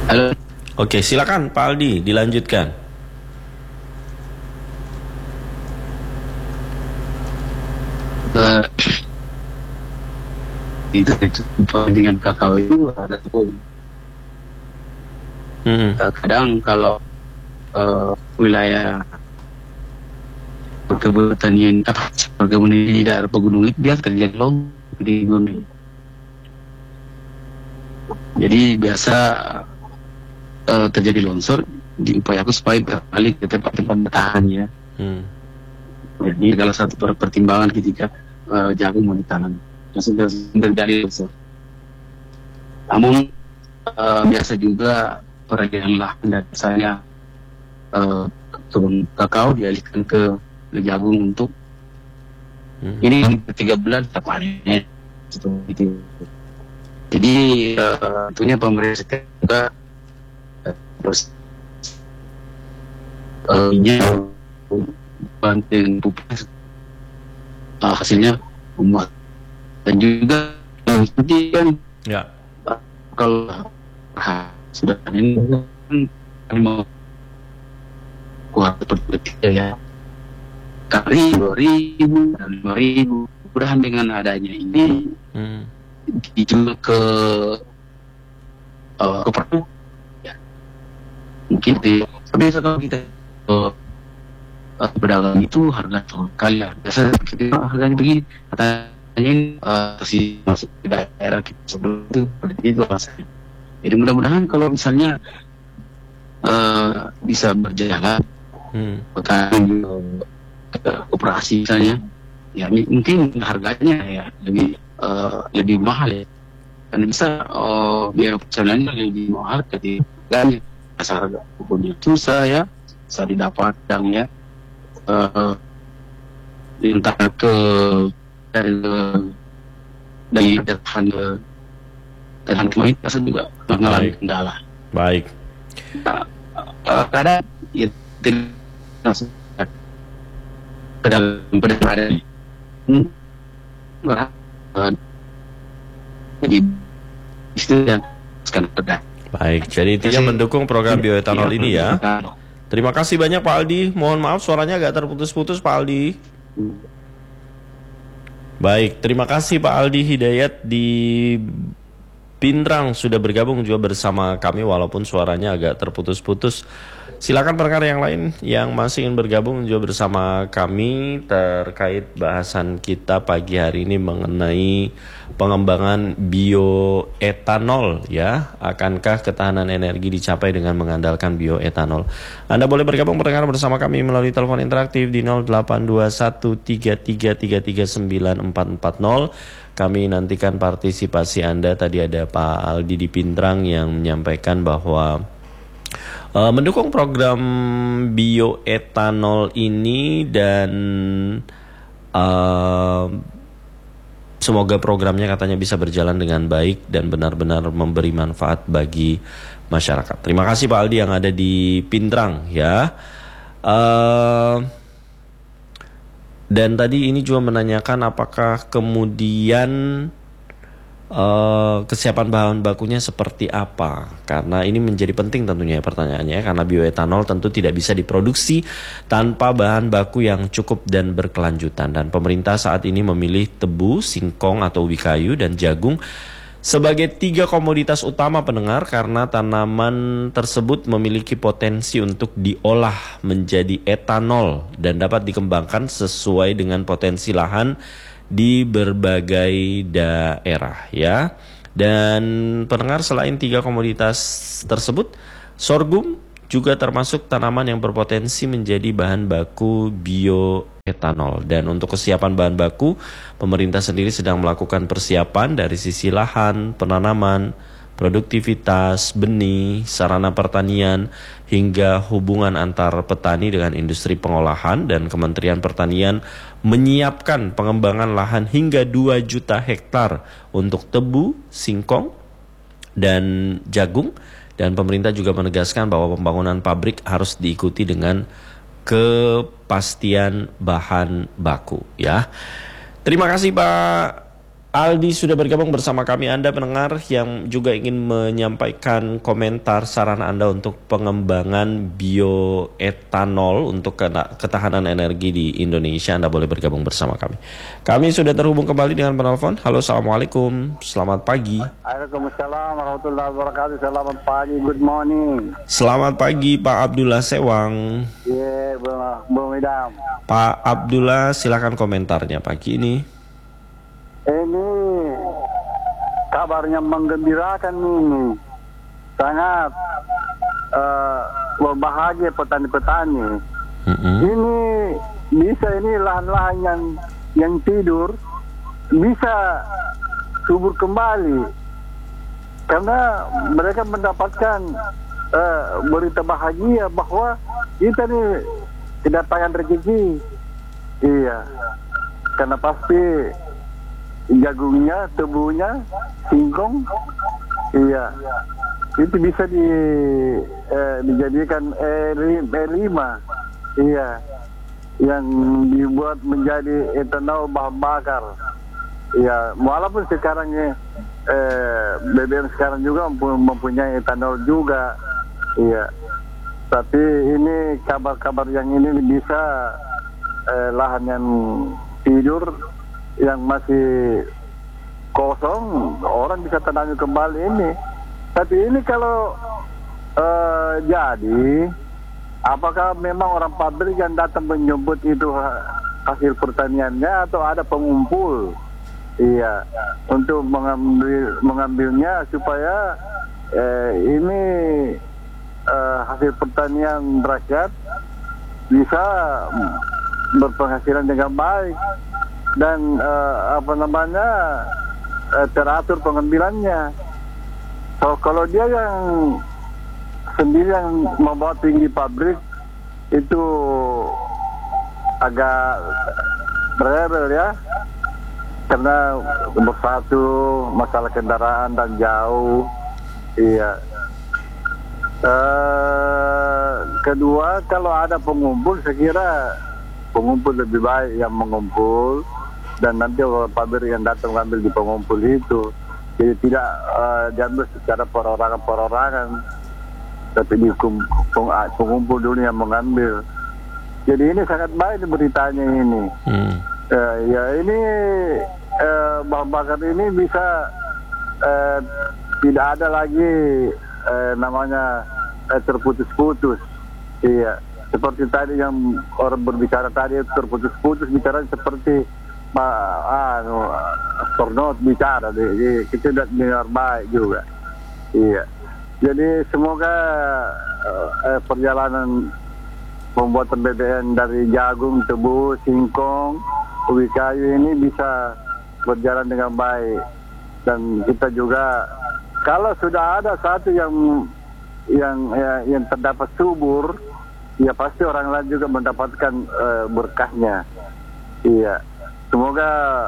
Halo. Oke, silakan Pak Aldi, dilanjutkan. Eh, itu dengan kakao itu ada tuh. Kadang kalau wilayah perkebunan di daerah pegunungan itu dia terjadi longsor di gunung. Jadi biasa terjadi longsor, diupayakan supaya balik ke tempat-tempat bertahan ya. Jadi kalau satu pertimbangan ketika jagung mau ditanam, sudah terjadi longsor. Namun biasa juga perbedaan lahan dan misalnya kebun kakao dialihkan ke jagung untuk ini 3 bulan kita panen gitu. Jadi tentunya pemerintah juga terus banting pupuk hasilnya memuat dan juga nanti kan ya kalau sudah ini mau kuat seperti ya kali 2.000 dan 5.000 mudah dengan adanya ini dijual ke perlu ya mungkin tapi kalau kita pedagang itu harga kali ya biasa harganya begini katanya masih masuk ke daerah kita sebelum itu rasanya. Jadi mudah-mudahan kalau misalnya bisa berjalan petani operasi misalnya ya mungkin harganya ya lebih mahal ya karena bisa biaya perjalanannya lebih mahal ketika harga pupuknya itu saya didapat dan ya entah ke dari dan kemarin saya juga mengalami kendala. Baik. Kadang ya langsung pedang jadi itu yang sekarang pedang. Baik, jadi intinya mendukung program bioetanol ini ya. Terima kasih banyak Pak Aldi. Mohon maaf suaranya agak terputus-putus Pak Aldi. Baik, terima kasih Pak Aldi Hidayat di Pindrang sudah bergabung juga bersama kami walaupun suaranya agak terputus-putus. Silakan pendengar yang lain yang masih ingin bergabung juga bersama kami terkait bahasan kita pagi hari ini mengenai pengembangan bioetanol ya. Akankah ketahanan energi dicapai dengan mengandalkan bioetanol? Anda boleh bergabung pendengar bersama kami melalui telepon interaktif di 082133394440. Kami nantikan partisipasi Anda. Tadi ada Pak Aldi di Pindrang yang menyampaikan bahwa mendukung program bioetanol ini dan semoga programnya katanya bisa berjalan dengan baik dan benar-benar memberi manfaat bagi masyarakat. Terima kasih Pak Aldi yang ada di Pindrang ya. Dan tadi ini juga menanyakan apakah kemudian kesiapan bahan bakunya seperti apa. Karena ini menjadi penting tentunya pertanyaannya. Karena bioetanol tentu tidak bisa diproduksi tanpa bahan baku yang cukup dan berkelanjutan. Dan pemerintah saat ini memilih tebu, singkong atau ubi kayu dan jagung sebagai 3 komoditas utama pendengar karena tanaman tersebut memiliki potensi untuk diolah menjadi etanol dan dapat dikembangkan sesuai dengan potensi lahan di berbagai daerah ya. Dan pendengar selain 3 komoditas tersebut, sorghum juga termasuk tanaman yang berpotensi menjadi bahan baku bioetanol. Dan untuk kesiapan bahan baku, pemerintah sendiri sedang melakukan persiapan dari sisi lahan, penanaman, produktivitas, benih, sarana pertanian, hingga hubungan antar petani dengan industri pengolahan. Dan Kementerian Pertanian menyiapkan pengembangan lahan hingga 2 juta hektar untuk tebu, singkong, dan jagung. Dan pemerintah juga menegaskan bahwa pembangunan pabrik harus diikuti dengan kepastian bahan baku ya. Terima kasih Pak Aldi sudah bergabung bersama kami. Anda pendengar yang juga ingin menyampaikan komentar saran Anda untuk pengembangan bioetanol untuk ketahanan energi di Indonesia, Anda boleh bergabung bersama kami. Kami sudah terhubung kembali dengan penelpon. Halo, Assalamualaikum. Selamat pagi. Waalaikumsalam warahmatullahi wabarakatuh. Selamat pagi, good morning. Selamat pagi Pak Abdullah Sewang. Iya, Bung Idam. Pak Abdullah, silakan komentarnya pagi ini. Ini kabarnya menggembirakan ini, sangat berbahagia petani-petani. Ini bisa lahan-lahan yang tidur bisa subur kembali karena mereka mendapatkan berita bahagia bahwa kita nih kedatangan rezeki. Iya, karena pasti jagungnya, tebunya, singkong, iya, itu bisa dijadikan E5, iya, yang dibuat menjadi etanol bahan bakar, iya. Walaupun sekarang BBM sekarang juga mempunyai etanol juga, iya. Tapi ini kabar-kabar yang ini bisa lahan yang tidur yang masih kosong, orang bisa tanami kembali ini. Tapi ini kalau jadi, apakah memang orang pabrik yang datang menyebut itu hasil pertaniannya atau ada pengumpul? Iya, untuk mengambilnya supaya ini hasil pertanian rakyat bisa berpenghasilan dengan baik. Dan teratur pengambilannya. So, kalau dia yang sendiri yang membawa tinggi pabrik itu agak berebel ya, karena nomor satu masalah kendaraan dan jauh, iya. Kedua, kalau ada pengumpul, saya kira pengumpul lebih baik yang mengumpul, dan nanti pabrik yang datang mengambil di pengumpul itu. Jadi tidak diambil secara perorangan, tapi di pengumpul dulu yang mengambil. Jadi ini sangat baik beritanya ini. Ya ini bahan bakar ini bisa tidak ada lagi namanya terputus-putus. Iya. Seperti tadi yang orang berbicara tadi terputus-putus bicara seperti Stornot bicara, kita tidak dengar baik juga. Iya. Jadi semoga perjalanan pembuatan BBM dari jagung, tebu, singkong, ubi kayu ini bisa berjalan dengan baik. Dan kita juga kalau sudah ada satu yang terdapat subur, ya pasti orang lain juga mendapatkan berkahnya. Iya. Semoga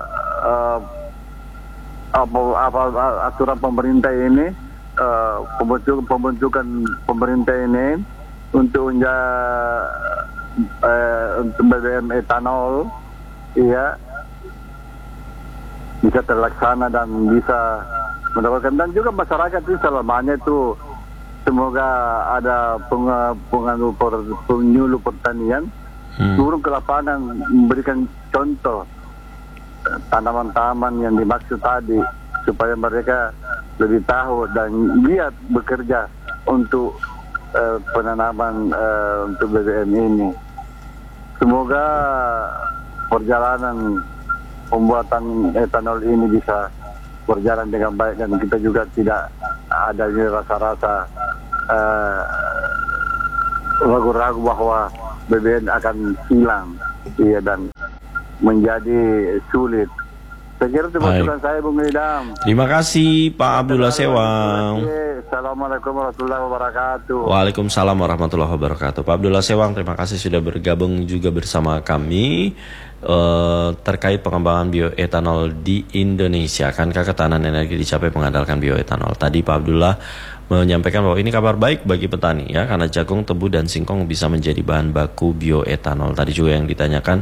aturan pemerintah ini, pembentukan pemerintah ini untuk BBM etanol, iya, bisa terlaksana dan bisa mendapatkan, dan juga masyarakat itu selamanya itu semoga ada penyuluh pertanian turun ke lapangan memberikan contoh tanaman-tanaman yang dimaksud tadi supaya mereka lebih tahu dan giat bekerja untuk penanaman untuk BBM ini. Semoga perjalanan pembuatan etanol ini bisa berjalan dengan baik dan kita juga tidak ada rasa-rasa ragu-ragu bahwa BBM akan hilang, iya, dan menjadi sulit. Saya kira itu masukan saya, Bung Idam. Terima kasih Pak Abdullah Sewang. Assalamualaikum warahmatullahi wabarakatuh. Waalaikumsalam warahmatullahi wabarakatuh. Pak Abdullah Sewang, terima kasih sudah bergabung juga bersama kami terkait pengembangan bioetanol di Indonesia. Akankah ketahanan energi dicapai mengandalkan bioetanol? Tadi Pak Abdullah menyampaikan bahwa ini kabar baik bagi petani ya, karena jagung, tebu, dan singkong bisa menjadi bahan baku bioetanol. Tadi juga yang ditanyakan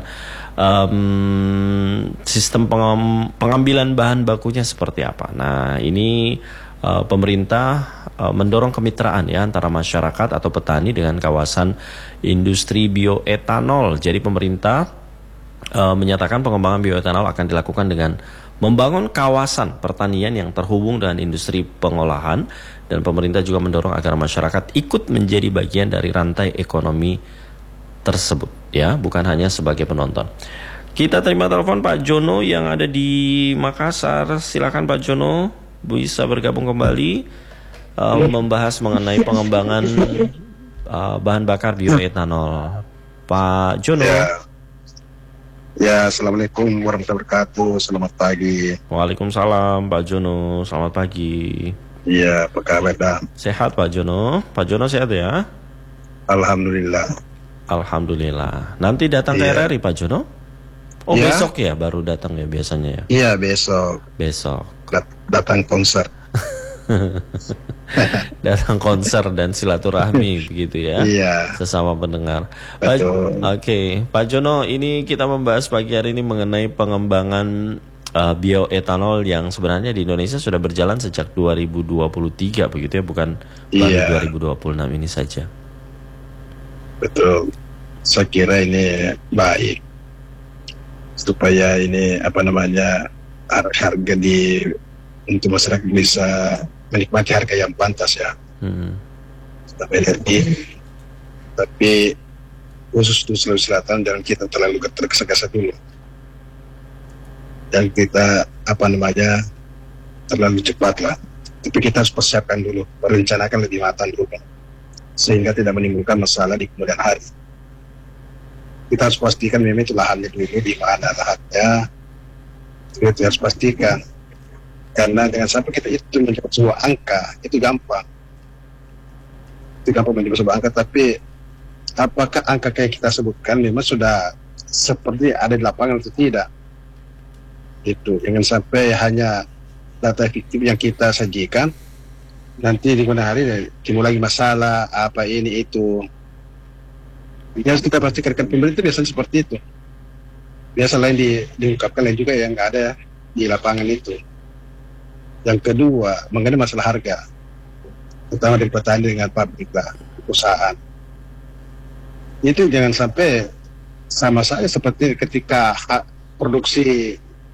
sistem pengambilan bahan bakunya seperti apa. Nah ini pemerintah mendorong kemitraan ya antara masyarakat atau petani dengan kawasan industri bioetanol. Jadi pemerintah menyatakan pengembangan bioetanol akan dilakukan dengan membangun kawasan pertanian yang terhubung dengan industri pengolahan, dan pemerintah juga mendorong agar masyarakat ikut menjadi bagian dari rantai ekonomi tersebut ya, bukan hanya sebagai penonton. Kita terima telepon Pak Jono yang ada di Makassar. Silakan Pak Jono, bisa bergabung kembali membahas mengenai pengembangan bahan bakar bioetanol. Pak Jono. Ya, Assalamualaikum warahmatullahi wabarakatuh. Selamat pagi. Waalaikumsalam Pak Jono, selamat pagi. Iya, apa kabar Dan? Sehat Pak Jono. Pak Jono sehat ya? Alhamdulillah. Alhamdulillah. Nanti datang ke RRI Pak Jono? Oh ya? Besok ya baru datang ya biasanya ya? Iya, besok. Besok. Datang konser. Datang konser dan silaturahmi begitu ya, sesama pendengar. Oke, Pak Jono, ini kita membahas pagi hari ini mengenai pengembangan bioetanol yang sebenarnya di Indonesia sudah berjalan sejak 2023 begitu ya, bukan baru 2026 ini saja. Betul, saya kira ini baik supaya ini harga untuk masyarakat bisa menikmati harga yang pantas ya. Tapi khusus untuk Sulawesi Selatan jangan kita terlalu tergesa-gesa dulu. Dan kita terlalu cepat lah. Tapi kita harus persiapkan dulu, merencanakan lebih matang dulu, sehingga tidak menimbulkan masalah di kemudian hari. Kita harus pastikan memang itu lahannya dulu, di mana lahannya, itu harus pastikan. Karena dengan sampai kita itu menjadi sebuah angka, itu gampang. Itu gampang menjadi sebuah angka, tapi apakah angka kayak kita sebutkan memang sudah seperti ada di lapangan atau tidak? Itu, jangan sampai hanya data efektif yang kita sajikan, nanti di kemudian hari timbul lagi masalah, apa ini itu. Yang kita pastikan pemerintah biasanya seperti itu. Biasa lain diungkapkan, lain juga yang nggak ada di lapangan itu. Yang kedua, mengenai masalah harga, terutama dari petani dengan pabrik lah, perusahaan. Itu jangan sampai sama saja seperti ketika produksi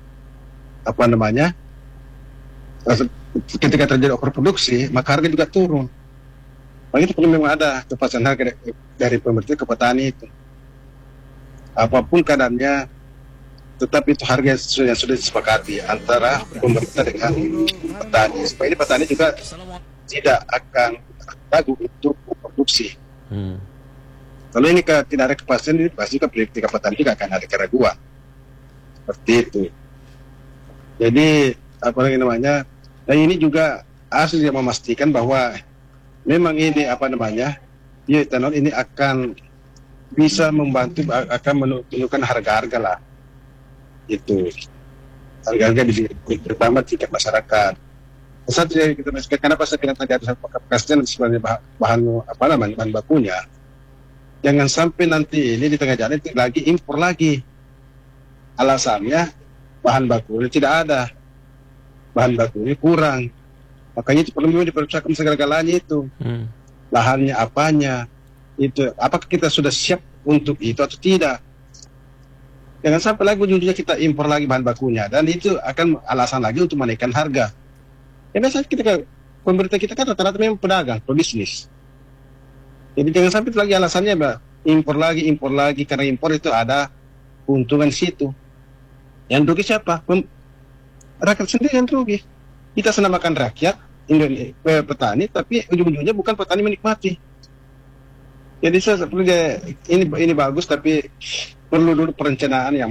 ketika terjadi overproduksi, maka harga juga turun. Maka itu perlu memang ada kepastian harga dari pemerintah ke petani itu. Apapun keadaannya, tetap itu harga yang sudah disepakati antara pemerintah dengan petani. Supaya ini petani juga tidak akan ragu untuk produksi. Kalau ini tidak ada kepastian, ini pasti juga politik petani juga akan ada keraguan. Seperti itu. Jadi dan ini juga harus dia memastikan bahwa memang ini bioetanol ini akan bisa membantu, akan menurunkan harga-harga lah. Itu harga-harga terutama tingkat masyarakat. Satu yang kita masukkan, kenapa saya bilang tadi ada kepastian sebenarnya bahan bakunya. Jangan sampai nanti ini di tengah jalan itu lagi impor lagi. Alasannya bahan bakunya tidak ada, bahan bakunya kurang. Makanya itu perlu dipersiapkan segala-galanya itu. Lahannya apanya, itu apakah kita sudah siap untuk itu atau tidak? Jangan sampai lagi ujung-ujungnya kita impor lagi bahan bakunya, dan itu akan alasan lagi untuk menaikkan harga. Karena pemerintah kita kan rata-rata memang pedagang, pebisnis. Jadi jangan sampai itu lagi alasannya impor lagi, karena impor itu ada keuntungan di situ. Yang rugi siapa? Rakyat sendiri yang rugi. Kita senamakan rakyat, petani, tapi ujung-ujungnya bukan petani menikmati. Jadi ini bagus, tapi perlu dulu perencanaan yang